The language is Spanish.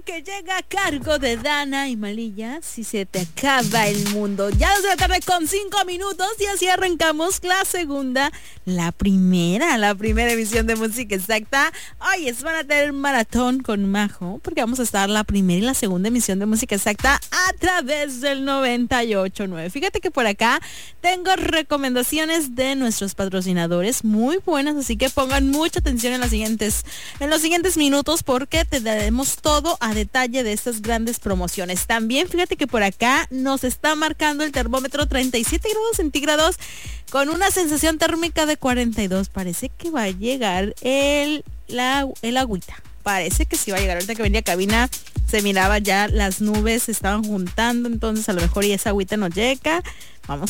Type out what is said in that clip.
que llega a cargo de Dana y Malilla, Si se te acaba el mundo. Ya 2 de la tarde con 5 minutos y así arrancamos la primera emisión de Música Exacta. Hoy van a tener maratón con Majo, porque vamos a estar la primera y la segunda emisión de Música Exacta a través del 98.9. Fíjate que por acá tengo recomendaciones de nuestros patrocinadores muy buenas, así que pongan mucha atención en los siguientes minutos porque te daremos todo a detalle de estas grandes promociones. También fíjate que por acá nos está marcando el termómetro 37 grados centígrados con una sensación térmica de 42. Parece que va a llegar el agüita. Parece que sí va a llegar. Ahorita que venía a cabina se miraba ya las nubes se estaban juntando, entonces a lo mejor y esa agüita nos llega. Vamos